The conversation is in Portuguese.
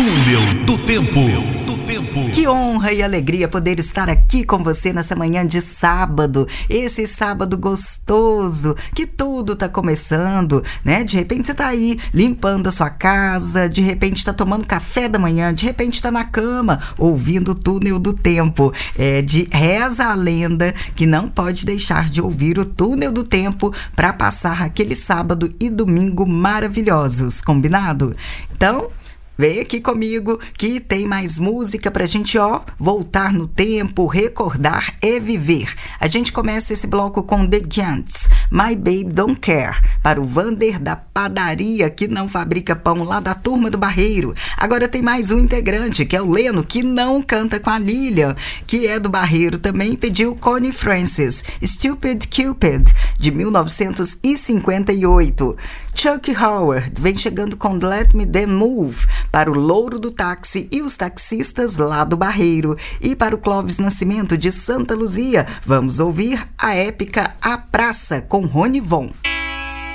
Túnel do Tempo. Que honra e alegria poder estar aqui com você nessa manhã de sábado, esse sábado gostoso, que tudo tá começando, né? De repente você tá aí limpando a sua casa, de repente tá tomando café da manhã, de repente tá na cama, ouvindo o Túnel do Tempo. Reza a lenda que não pode deixar de ouvir o Túnel do Tempo para passar aquele sábado e domingo maravilhosos, combinado? Então, vem aqui comigo que tem mais música pra gente, voltar no tempo, recordar é viver. A gente começa esse bloco com The Giants, My Baby Don't Care, para o Vander da padaria que não fabrica pão lá da Turma do Barreiro. Agora tem mais um integrante, que é o Leno, que não canta com a Lilian, que é do Barreiro também, pediu Connie Francis, Stupid Cupid, de 1958. Chuck Howard vem chegando com Let Me Then Move, para o Louro do Táxi e os taxistas lá do Barreiro. E para o Clóvis Nascimento de Santa Luzia, vamos ouvir a épica A Praça com Rony Von.